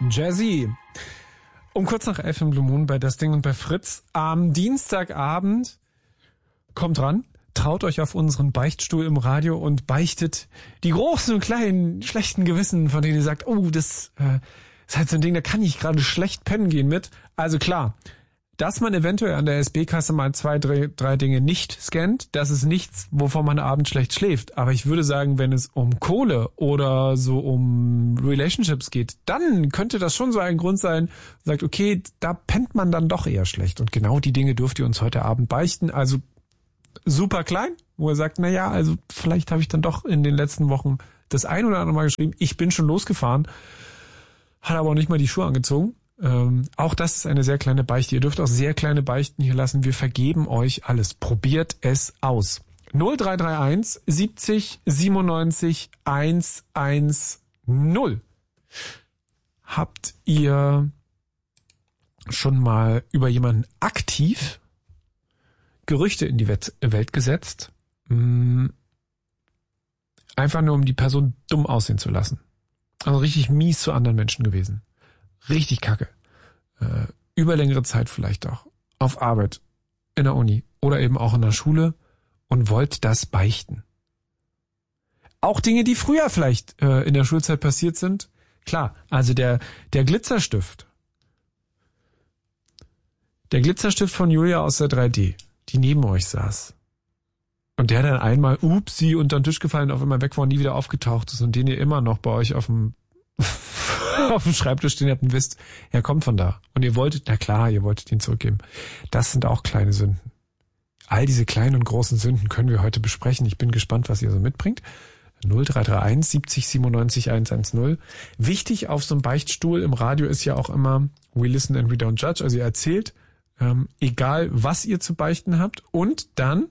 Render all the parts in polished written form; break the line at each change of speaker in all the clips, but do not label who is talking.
Jazzy. Um kurz nach 11 im Blue Moon bei Das Ding und bei Fritz. Am Dienstagabend kommt ran, traut euch auf unseren Beichtstuhl im Radio und beichtet die großen und kleinen schlechten Gewissen, von denen ihr sagt, oh, das ist halt so ein Ding, da kann ich gerade schlecht pennen gehen mit. Also klar, dass man eventuell an der SB-Kasse mal 2, 3 Dinge nicht scannt, das ist nichts, wovon man abends schlecht schläft. Aber ich würde sagen, wenn es um Kohle oder so um Relationships geht, dann könnte das schon so ein Grund sein, sagt, okay, da pennt man dann doch eher schlecht. Und genau die Dinge dürft ihr uns heute Abend beichten. Also super klein, wo er sagt, naja, also vielleicht habe ich dann doch in den letzten Wochen das ein oder andere Mal geschrieben, ich bin schon losgefahren, hat aber auch nicht mal die Schuhe angezogen. Auch das ist eine sehr kleine Beichte. Ihr dürft auch sehr kleine Beichten hier lassen. Wir vergeben euch alles. Probiert es aus. 0331 70 97 110. Habt ihr schon mal über jemanden aktiv Gerüchte in die Welt gesetzt? Einfach nur, um die Person dumm aussehen zu lassen. Also richtig mies zu anderen Menschen gewesen. Richtig kacke. Über längere Zeit vielleicht auch. Auf Arbeit, in der Uni oder eben auch in der Schule und wollt das beichten. Auch Dinge, die früher vielleicht in der Schulzeit passiert sind. Klar, also der Glitzerstift. Der Glitzerstift von Julia aus der 3D, die neben euch saß. Und der dann einmal, upsie, unter den Tisch gefallen, auf einmal weg war und nie wieder aufgetaucht ist und den ihr immer noch bei euch auf dem Schreibtisch stehen habt und wisst, er kommt von da. Und ihr wolltet, na klar, ihr wolltet ihn zurückgeben. Das sind auch kleine Sünden. All diese kleinen und großen Sünden können wir heute besprechen. Ich bin gespannt, was ihr so mitbringt. 0331 70 97 110. Wichtig auf so einem Beichtstuhl im Radio ist ja auch immer, we listen and we don't judge. Also ihr erzählt, egal was ihr zu beichten habt. Und dann,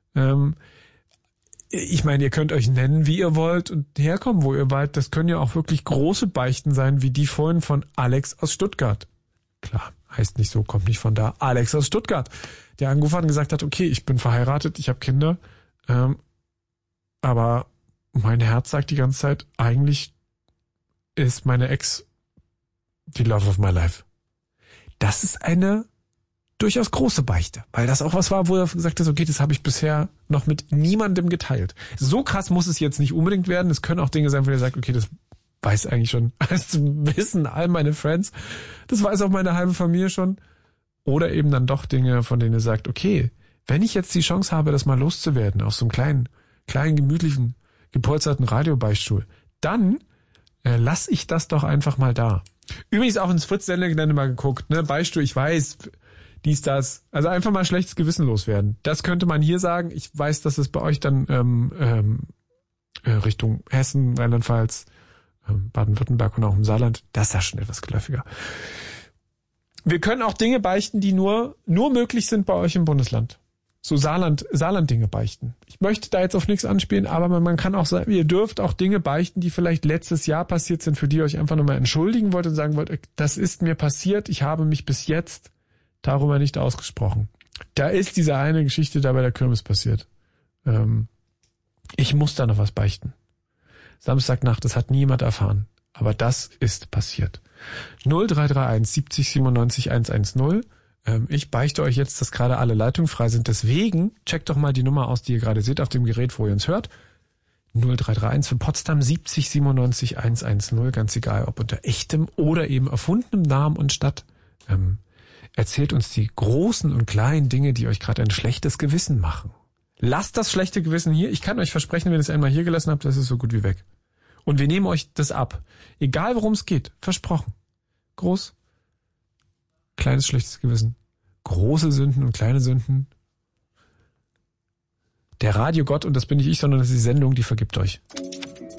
ich meine, ihr könnt euch nennen, wie ihr wollt und herkommen, wo ihr wollt. Das können ja auch wirklich große Beichten sein, wie die vorhin von Alex aus Stuttgart. Klar, heißt nicht so, kommt nicht von da. Alex aus Stuttgart, der angerufen hat und gesagt hat, okay, ich bin verheiratet, ich habe Kinder, aber mein Herz sagt die ganze Zeit, eigentlich ist meine Ex die Love of my life. Das ist eine durchaus große Beichte, weil das auch was war, wo er gesagt hat, okay, das habe ich bisher noch mit niemandem geteilt. So krass muss es jetzt nicht unbedingt werden. Es können auch Dinge sein, wo er sagt, okay, das weiß eigentlich schon, das wissen all meine Friends, das weiß auch meine halbe Familie schon. Oder eben dann doch Dinge, von denen er sagt, okay, wenn ich jetzt die Chance habe, das mal loszuwerden, auf so einem kleinen, gemütlichen, gepolsterten Radiobeichtstuhl, dann lasse ich das doch einfach mal da. Übrigens auch ins Fritz-Sendegelände mal geguckt, ne, Beichtstuhl, ich weiß, dies, das. Also einfach mal schlechtes Gewissen loswerden. Das könnte man hier sagen. Ich weiß, dass es bei euch dann Richtung Hessen, Rheinland-Pfalz, Baden-Württemberg und auch im Saarland, das ist ja schon etwas geläufiger. Wir können auch Dinge beichten, die nur möglich sind bei euch im Bundesland. So Saarland-Dinge beichten. Ich möchte da jetzt auf nichts anspielen, aber man kann auch sagen, ihr dürft auch Dinge beichten, die vielleicht letztes Jahr passiert sind, für die ihr euch einfach nochmal entschuldigen wollt und sagen wollt, das ist mir passiert, ich habe mich bis jetzt darüber nicht ausgesprochen. Da ist diese eine Geschichte da bei der Kirmes passiert. Ich muss da noch was beichten. Samstagnacht, das hat niemand erfahren. Aber das ist passiert. 0331 70 97 110. Ich beichte euch jetzt, dass gerade alle Leitungen frei sind. Deswegen checkt doch mal die Nummer aus, die ihr gerade seht auf dem Gerät, wo ihr uns hört. 0331 für Potsdam 70 97 110. Ganz egal, ob unter echtem oder eben erfundenem Namen und Stadt. Erzählt uns die großen und kleinen Dinge, die euch gerade ein schlechtes Gewissen machen. Lasst das schlechte Gewissen hier. Ich kann euch versprechen, wenn ihr es einmal hier gelassen habt, das ist so gut wie weg. Und wir nehmen euch das ab. Egal worum es geht. Versprochen. Groß, kleines schlechtes Gewissen. Große Sünden und kleine Sünden. Der Radiogott, und das bin nicht ich, sondern das ist die Sendung, die vergibt euch.